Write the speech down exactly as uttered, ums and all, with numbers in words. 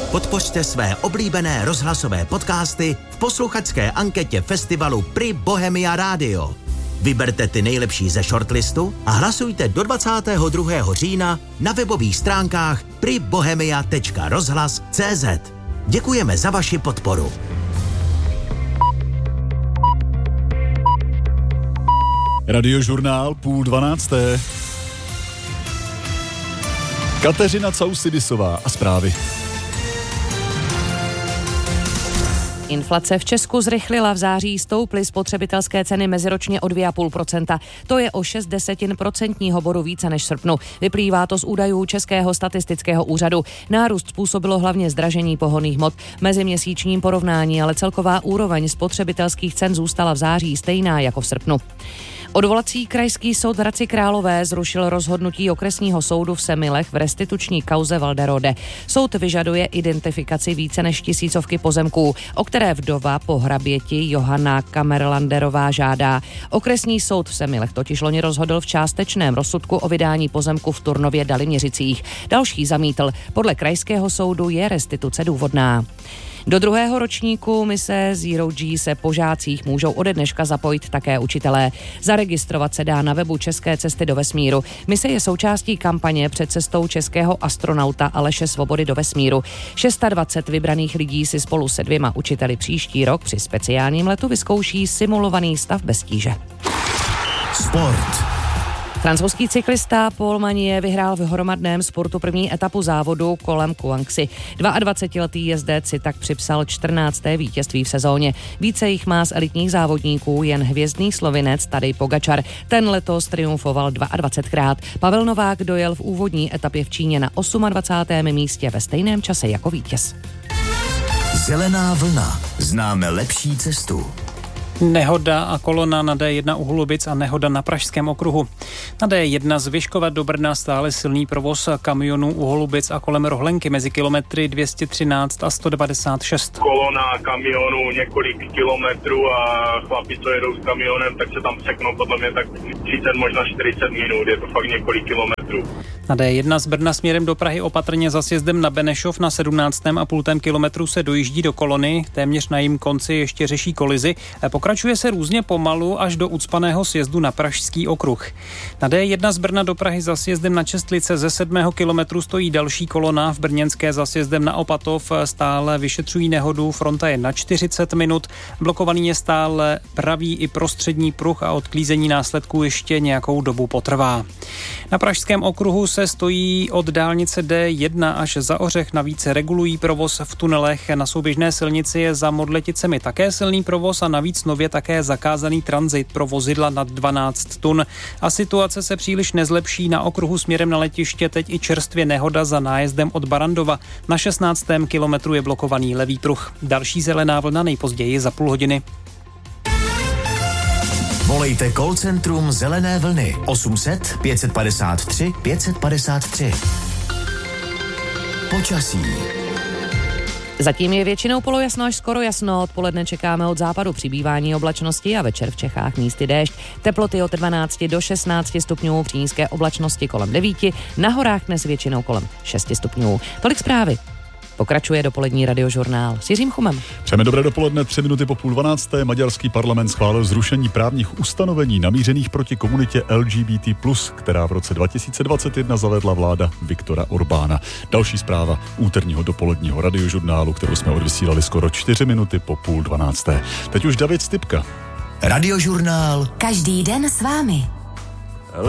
Podpořte své oblíbené rozhlasové podcasty v posluchačské anketě festivalu Pri Bohemia Radio. Vyberte ty nejlepší ze shortlistu a hlasujte do dvacátého druhého října na webových stránkách pri bohemia tečka rozhlas tečka cé zet. Děkujeme za vaši podporu. Radiožurnál půl dvanácté. Kateřina Causidisová a zprávy. Inflace v Česku zrychlila, v září stouply spotřebitelské ceny meziročně o dvě celá pět procenta. To je o šest desetin procentního bodu více než v srpnu. Vyplývá to z údajů Českého statistického úřadu. Nárůst způsobilo hlavně zdražení pohonných hmot. V meziměsíčním porovnání ale celková úroveň spotřebitelských cen zůstala v září stejná jako v srpnu. Odvolací krajský soud v Hradci Králové zrušil rozhodnutí okresního soudu v Semilech v restituční kauze Walderode. Soud vyžaduje identifikaci více než tisícovky pozemků, o které vdova po hraběti Johana Kamerlanderová žádá. Okresní soud v Semilech totiž loni rozhodl v částečném rozsudku o vydání pozemku v Turnově Daliměřicích. Další zamítl. Podle krajského soudu je restituce důvodná. Do druhého ročníku mise Zero G se po žácích můžou ode dneška zapojit také učitelé. Zaregistrovat se dá na webu České cesty do vesmíru. Mise je součástí kampaně před cestou českého astronauta Aleše Svobody do vesmíru. dvacet šest vybraných lidí si spolu se dvěma učiteli příští rok při speciálním letu vyzkouší simulovaný stav bez tíže. Sport. Francouzský cyklista Paul Magnier vyhrál v hromadném sportu první etapu závodu kolem Kuanxi. dvacetiletý jezdec si tak připsal čtrnácté vítězství v sezóně. Více jich má z elitních závodníků jen hvězdný Slovinec Tadej Pogačar. Ten letos triumfoval dvacetdvakrát. Pavel Novák dojel v úvodní etapě v Číně na dvacátém osmém místě ve stejném čase jako vítěz. Zelená vlna. Známe lepší cestu. Nehoda a kolona na dé jedna u Holubic a nehoda na Pražském okruhu. Na dé jedna z Vyškova do Brna stále silný provoz kamionů u Holubic a kolem Rohlenky mezi kilometry dvě stě třináct a sto devadesát šest. Kolona kamionů několik kilometrů a chlapi, co jedou s kamionem, tak se tam seknou podle mě tak třicet, možná čtyřicet minut, je to fakt několik kilometrů. Na dé jedna z Brna směrem do Prahy opatrně za sjezdem na Benešov na sedmnáctém a půl kilometru se dojíždí do kolony, téměř na jím konci ještě řeší kolizi. Pokračuje se různě pomalu až do ucpaného sjezdu na Pražský okruh. Na dé jedna z Brna do Prahy za sjezdem na Čestlice ze sedmého kilometru stojí další kolona, v brněnské za sjezdem na Opatov stále vyšetřují nehodu, fronta je na čtyřicet minut, blokovaný je stále pravý i prostřední pruh a odklízení následků ještě nějakou dobu potrvá. Na Pražském okruhu se stojí od dálnice dé jedna až za Ořech, navíc regulují provoz v tunelech. Na souběžné silnici je za Modleticemi také silný provoz a navíc nově také zakázaný tranzit pro vozidla nad dvanáct tun. A situace se příliš nezlepší. Na okruhu směrem na letiště teď i čerstvě nehoda za nájezdem od Barandova. Na šestnáctém kilometru je blokovaný levý pruh. Další zelená vlna nejpozději za půl hodiny. Volejte call centrum Zelené vlny osm set pět padesát tři pět padesát tři. Počasí. Zatím je většinou polojasno až skoro jasno. Odpoledne čekáme od západu přibývání oblačnosti a večer v Čechách místy déšť. Teploty od dvanáct do šestnáct stupňů, při nízké oblačnosti kolem devět, na horách dnes většinou kolem šest stupňů. Tolik zprávy. Pokračuje dopolední radiožurnál s Jiřím Chumem. Přejeme dobré dopoledne, tři minuty po půl dvanácté. Maďarský parlament schválil zrušení právních ustanovení namířených proti komunitě L G B T plus, která v roce dva tisíce dvacet jedna zavedla vláda Viktora Orbána. Další zpráva úterního dopoledního radiožurnálu, kterou jsme odvysílali skoro čtyři minuty po půl dvanácté. Teď už David Stypka. Radiožurnál. Každý den s vámi.